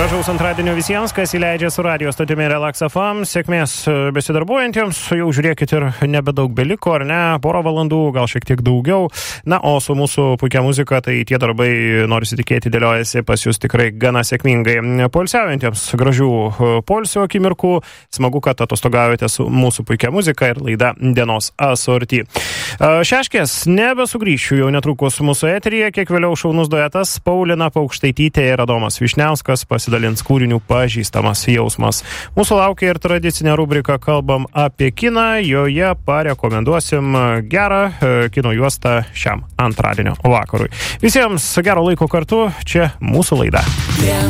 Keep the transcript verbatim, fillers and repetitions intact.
Gražaus antradienio visiems, kas įleidžia su radio stotimi Relax F M. Sėkmės besidarbuojantiems, jau žiūrėkit ir nebedaug beliko, ar ne, porą valandų, gal šiek tiek daugiau. Na, o su mūsų puikia muzika, tai tie darbai, norisi tikėti, dėliojasi pas jūs tikrai gana sėkmingai. Poilsiaujantiems gražių poilsio akimirkų, smagu, kad atostogaujate su mūsų puikia muzika ir laida Dienos asorti. Šeškės, nebesugrįšiu jau netrukus mūsų eteryje, kiek vėliau šaunus duetas Paulina Paukštaitytė ir Adomas Višniauskas pasidalins kūrinių Pažįstamas jausmas. Mūsų laukia ir tradicinė rubrika Kalbam apie kiną, joje parekomenduosim gerą kino juostą šiam antradienio vakarui. Visiems gero laiko kartu, čia mūsų laida.